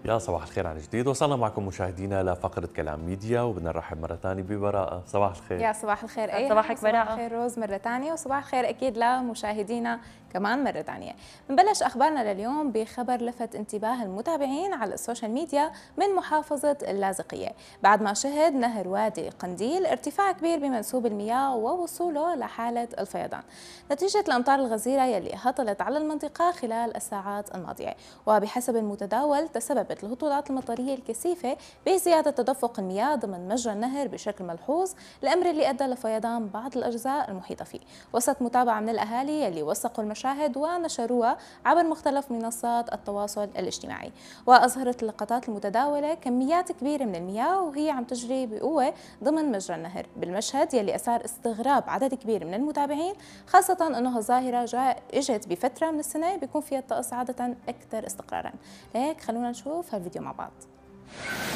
يا صباح الخير عن جديد. وصلنا معكم مشاهدينا لفقرة كلام ميديا، وبدنا نرحب مرة ثانية ببراءة. صباح الخير. يا صباح الخير أيها. صباحك براءة. صباح الخير روز مرة ثانية، وصباح الخير أكيد لمشاهدينا كمان مرة ثانية. بنبلش أخبارنا لليوم بخبر لفت انتباه المتابعين على السوشيال ميديا من محافظة اللاذقية، بعد ما شهد نهر وادي قنديل ارتفاع كبير بمنسوب المياه ووصوله لحالة الفيضان نتيجة الأمطار الغزيرة يلي هطلت على المنطقة خلال الساعات الماضية. وبحسب المتداول تسببت الهطولات المطرية الكثيفة بزيادة تدفق المياه ضمن مجرى النهر بشكل ملحوظ، الأمر اللي أدى لفيضان بعض الأجزاء المحيطة فيه، وسط متابعة من الأهالي يلي وثقوا المشاهد ونشروها عبر مختلف منصات التواصل الاجتماعي. وأظهرت اللقطات المتداولة كميات كبيرة من المياه وهي عم تجري بقوة ضمن مجرى النهر، بالمشهد يلي أثار استغراب عدد كبير من المتابعين، خاصة أنه الظاهرة إجت بفترة من السنة بيكون فيها الطقس عادة أكثر استقرارا. لهيك خلونا نشوف هالفيديو مع بعض.